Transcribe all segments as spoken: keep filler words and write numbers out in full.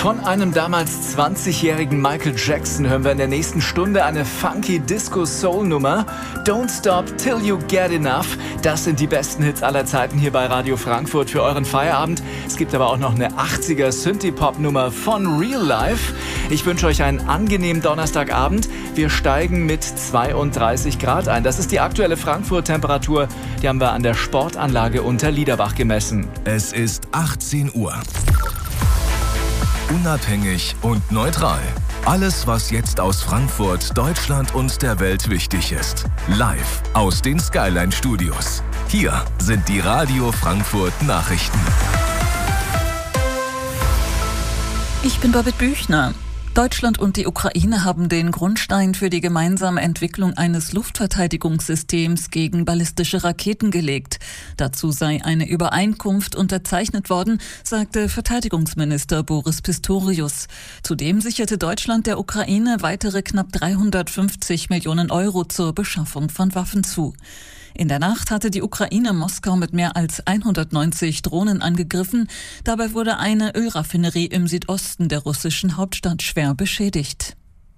Von einem damals zwanzigjährigen Michael Jackson hören wir in der nächsten Stunde eine funky Disco-Soul-Nummer. Don't Stop Till You Get Enough. Das sind die besten Hits aller Zeiten hier bei Radio Frankfurt für euren Feierabend. Es gibt aber auch noch eine achtziger Synthie-Pop-Nummer von Real Life. Ich wünsche euch einen angenehmen Donnerstagabend. Wir steigen mit zweiunddreißig Grad ein. Das ist die aktuelle Frankfurt-Temperatur. Die haben wir an der Sportanlage unter Liederbach gemessen. Es ist achtzehn Uhr. Unabhängig und neutral. Alles, was jetzt aus Frankfurt, Deutschland und der Welt wichtig ist. Live aus den Skyline Studios. Hier sind die Radio Frankfurt Nachrichten. Ich bin Babette Büchner. Deutschland und die Ukraine haben den Grundstein für die gemeinsame Entwicklung eines Luftverteidigungssystems gegen ballistische Raketen gelegt. Dazu sei eine Übereinkunft unterzeichnet worden, sagte Verteidigungsminister Boris Pistorius. Zudem sicherte Deutschland der Ukraine weitere knapp dreihundertfünfzig Millionen Euro zur Beschaffung von Waffen zu. In der Nacht hatte die Ukraine Moskau mit mehr als hundertneunzig Drohnen angegriffen. Dabei wurde eine Ölraffinerie im Südosten der russischen Hauptstadt schwer beschädigt.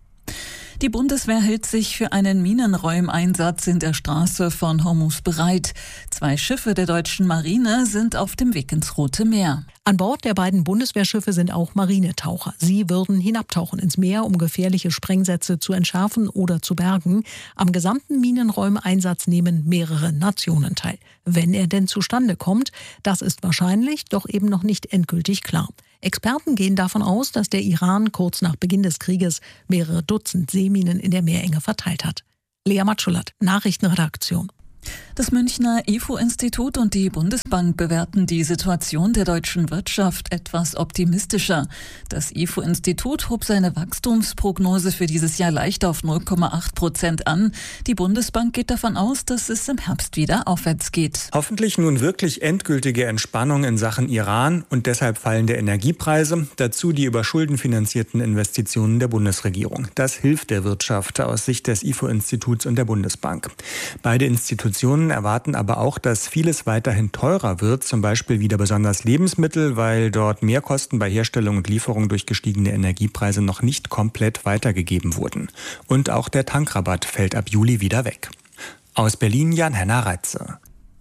Die Bundeswehr hält sich für einen Minenräumeinsatz in der Straße von Hormuz bereit. Zwei Schiffe der deutschen Marine sind auf dem Weg ins Rote Meer. An Bord der beiden Bundeswehrschiffe sind auch Marinetaucher. Sie würden hinabtauchen ins Meer, um gefährliche Sprengsätze zu entschärfen oder zu bergen. Am gesamten Minenräumeinsatz nehmen mehrere Nationen teil. Wenn er denn zustande kommt, das ist wahrscheinlich, doch eben noch nicht endgültig klar. Experten gehen davon aus, dass der Iran kurz nach Beginn des Krieges mehrere Dutzend Seeminen in der Meerenge verteilt hat. Lea Matschulat, Nachrichtenredaktion. Das Münchner I F O-Institut und die Bundesbank bewerten die Situation der deutschen Wirtschaft etwas optimistischer. Das I F O-Institut hob seine Wachstumsprognose für dieses Jahr leicht auf null Komma acht Prozent an. Die Bundesbank geht davon aus, dass es im Herbst wieder aufwärts geht. Hoffentlich nun wirklich endgültige Entspannung in Sachen Iran und deshalb fallende Energiepreise. Dazu die über Schulden finanzierten Investitionen der Bundesregierung. Das hilft der Wirtschaft aus Sicht des I F O-Instituts und der Bundesbank. Beide Institutionen erwarten aber auch, dass vieles weiterhin teurer wird, zum Beispiel wieder besonders Lebensmittel, weil dort Mehrkosten bei Herstellung und Lieferung durch gestiegene Energiepreise noch nicht komplett weitergegeben wurden. Und auch der Tankrabatt fällt ab Juli wieder weg. Aus Berlin Jan-Henner Reitze.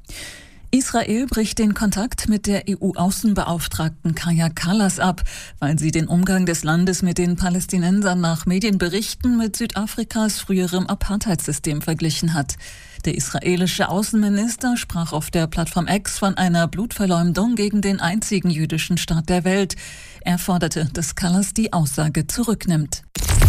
Israel bricht den Kontakt mit der E U-Außenbeauftragten Kaja Kallas ab, weil sie den Umgang des Landes mit den Palästinensern nach Medienberichten mit Südafrikas früherem Apartheidssystem verglichen hat. Der israelische Außenminister sprach auf der Plattform X von einer Blutverleumdung gegen den einzigen jüdischen Staat der Welt. Er forderte, dass Kallas die Aussage zurücknimmt.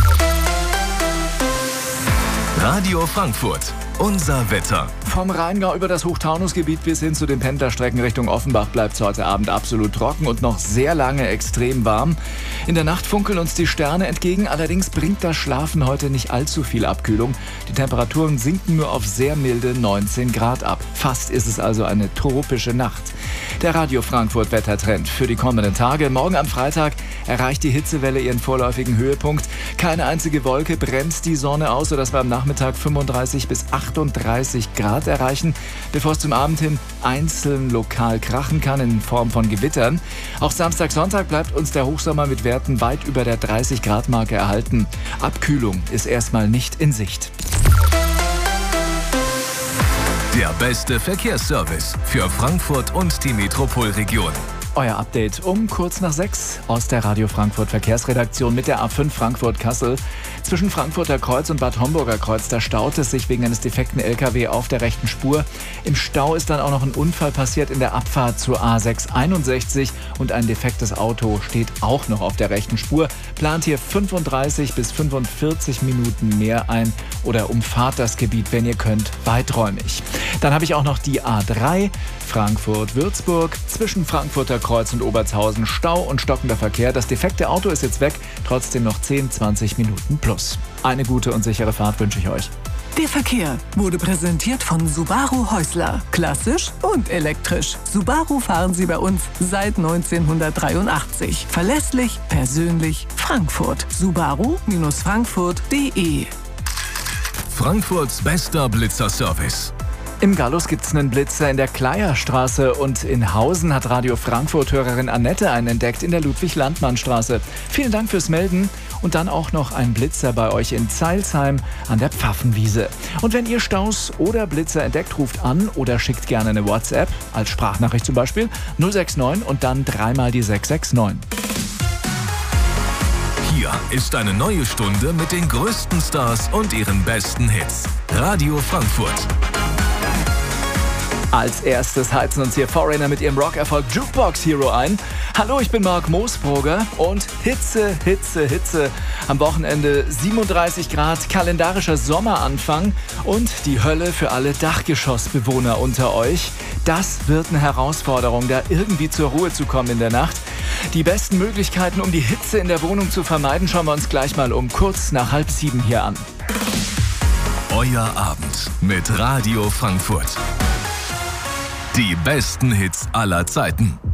Radio Frankfurt. Unser Wetter. Vom Rheingau über das Hochtaunusgebiet bis hin zu den Pendlerstrecken Richtung Offenbach bleibt es heute Abend absolut trocken und noch sehr lange extrem warm. In der Nacht funkeln uns die Sterne entgegen, allerdings bringt das Schlafen heute nicht allzu viel Abkühlung. Die Temperaturen sinken nur auf sehr milde neunzehn Grad ab. Fast ist es also eine tropische Nacht. Der Radio Frankfurt Wettertrend für die kommenden Tage. Morgen am Freitag erreicht die Hitzewelle ihren vorläufigen Höhepunkt. Keine einzige Wolke bremst die Sonne aus, sodass wir am Nachmittag fünfunddreißig bis achtunddreißig Grad erreichen, bevor es zum Abend hin einzeln lokal krachen kann in Form von Gewittern. Auch Samstag, Sonntag bleibt uns der Hochsommer mit Werten weit über der dreißig Grad Marke erhalten. Abkühlung ist erstmal nicht in Sicht. Der beste Verkehrsservice für Frankfurt und die Metropolregion. Euer Update um kurz nach sechs aus der Radio Frankfurt Verkehrsredaktion mit der A fünf Frankfurt-Kassel. Zwischen Frankfurter Kreuz und Bad Homburger Kreuz, da staut es sich wegen eines defekten L K W auf der rechten Spur. Im Stau ist dann auch noch ein Unfall passiert in der Abfahrt zur A sechs einundsechzig und ein defektes Auto steht auch noch auf der rechten Spur. Plant hier fünfunddreißig bis fünfundvierzig Minuten mehr ein oder umfahrt das Gebiet, wenn ihr könnt, weiträumig. Dann habe ich auch noch die A drei Frankfurt-Würzburg zwischen Frankfurter Kreuz und Obertshausen. Stau und stockender Verkehr. Das defekte Auto ist jetzt weg, trotzdem noch zehn, zwanzig Minuten plus. Eine gute und sichere Fahrt wünsche ich euch. Der Verkehr wurde präsentiert von Subaru Häusler. Klassisch und elektrisch. Subaru fahren Sie bei uns seit neunzehnhundertdreiundachtzig. Verlässlich, persönlich, Frankfurt. Subaru Frankfurt punkt de. Frankfurts bester Blitzerservice. Im Gallus gibt es einen Blitzer in der Kleierstraße und in Hausen hat Radio Frankfurt-Hörerin Annette einen entdeckt in der Ludwig-Landmann-Straße. Vielen Dank fürs Melden und dann auch noch ein Blitzer bei euch in Zeilsheim an der Pfaffenwiese. Und wenn ihr Staus oder Blitzer entdeckt, ruft an oder schickt gerne eine WhatsApp, als Sprachnachricht zum Beispiel, null sechs neun und dann dreimal die sechs sechs neun. Hier ist eine neue Stunde mit den größten Stars und ihren besten Hits. Radio Frankfurt. Als erstes heizen uns hier Foreigner mit ihrem Rockerfolg Jukebox Hero ein. Hallo, ich bin Marc Moosbrugger und Hitze, Hitze, Hitze. Am Wochenende siebenunddreißig Grad, kalendarischer Sommeranfang und die Hölle für alle Dachgeschossbewohner unter euch. Das wird eine Herausforderung, da irgendwie zur Ruhe zu kommen in der Nacht. Die besten Möglichkeiten, um die Hitze in der Wohnung zu vermeiden, schauen wir uns gleich mal um kurz nach halb sieben hier an. Euer Abend mit Radio Frankfurt. Die besten Hits aller Zeiten.